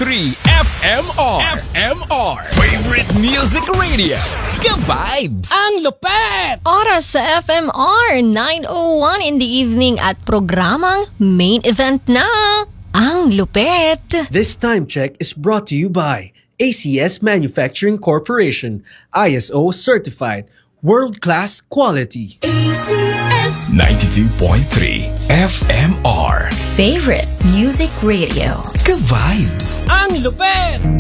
FMR Favorite Music Radio Ka-Vibes. Ang lupet! Oras sa FMR 9:01 in the evening at programang main event na Ang Lupet. This time check is brought to you by ACS Manufacturing Corporation, ISO certified, world-class quality. ACS 92.3 FMR Favorite Music Radio. Ka-Vibes. Ang lupet!